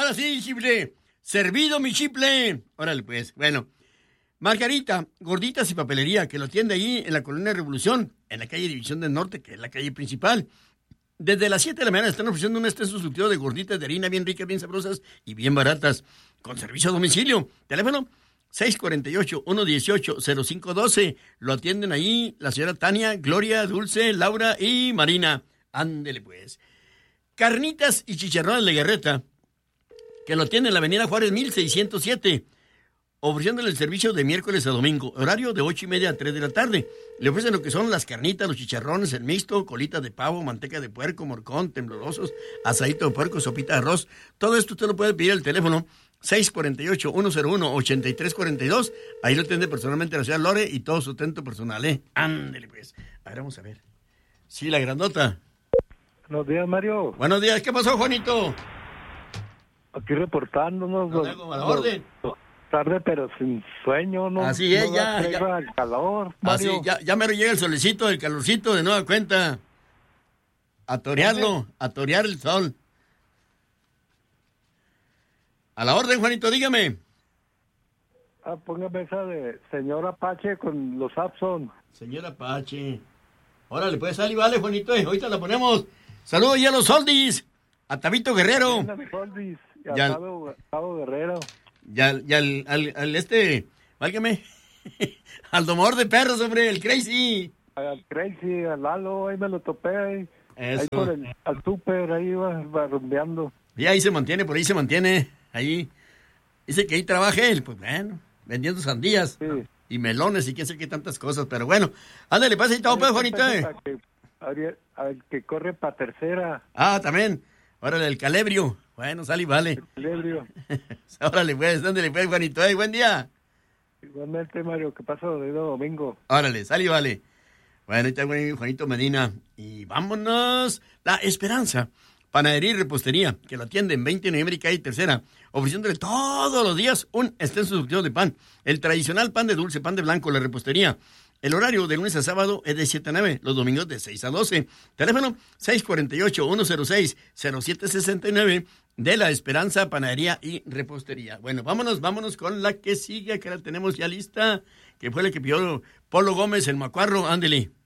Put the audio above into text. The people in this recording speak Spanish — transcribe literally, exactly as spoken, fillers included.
ahora sí, chifle. Servido mi chifle. Órale, pues. Bueno. Margarita, gorditas y papelería, que lo atiende ahí en la Colonia Revolución, en la calle División del Norte, que es la calle principal. Desde las siete de la mañana están ofreciendo un extenso surtido de gorditas de harina bien ricas, bien sabrosas y bien baratas, con servicio a domicilio. Teléfono seis cuatro ocho, uno uno ocho, cero cinco uno dos. Lo atienden ahí la señora Tania, Gloria, Dulce, Laura y Marina. Ándele pues. Carnitas y chicharrones de Guerreta, que lo atienden en la avenida Juárez mil seiscientos siete. Ofreciéndole el servicio de miércoles a domingo, horario de ocho y media a tres de la tarde. Le ofrecen lo que son las carnitas, los chicharrones, el mixto, colitas de pavo, manteca de puerco, morcón, temblorosos, asadito de puerco, sopita de arroz. Todo esto usted lo puede pedir al teléfono seis cuatro ocho, uno cero uno, ocho tres cuatro dos. Ahí lo atiende personalmente la señora Lore y todo su atento personal, ¿eh? Ándele pues. A ver, vamos a ver. Sí, la grandota. Buenos días, Mario. Buenos días. ¿Qué pasó, Juanito? Aquí reportándonos. No tengo a la orden. Tarde, pero sin sueño, ¿no? Así es, no ya. ya. El calor, Mario. Así, ya, ya me llega el solecito, el calorcito de nueva cuenta. A torearlo, a torear el sol. A la orden, Juanito, dígame. Ah, póngame esa de señor Apache con los Abson. Señor Apache. Órale, pues, sale y vale, Juanito. Eh. Ahorita la ponemos. Saludos ya a los Soldis. A Tabito Guerrero. Soldis, y a ya, Tavo, Tavo Guerrero. Ya, ya al, al, al este, válgame, al domador de perros, hombre, el Crazy. Al Crazy, al Lalo, ahí me lo topé ahí. Eso. Ahí por el, al súper, ahí va, va rumbeando. Y ahí se mantiene, por ahí se mantiene, ahí. Dice que ahí trabaja él, pues bueno, vendiendo sandías. Sí. Y melones y qué sé qué tantas cosas, pero bueno. Ándale, pasa y todo, pues, Juanito. Al que corre para tercera. Ah, también. Órale, el Calebrio. Bueno, sale y vale. El Calebrio. Órale, pues, ándale, pues, Juanito. Hey, buen día. Igualmente, Mario, ¿qué pasó de domingo? Órale, sale y vale. Bueno, ahí está Juanito Medina. Y vámonos. La Esperanza, panadería y repostería, que lo atiende en veinte de noviembre y calle Tercera, ofreciéndole todos los días un extenso surtido de pan. El tradicional pan de dulce, pan de blanco, la repostería. El horario de lunes a sábado es de siete a nueve, los domingos de seis a doce. Teléfono seis cuatro ocho, uno cero seis, cero siete seis nueve de La Esperanza, Panadería y Repostería. Bueno, vámonos, vámonos con la que sigue, que la tenemos ya lista, que fue la que pidió Polo Gómez, el Macuarro. Ándele.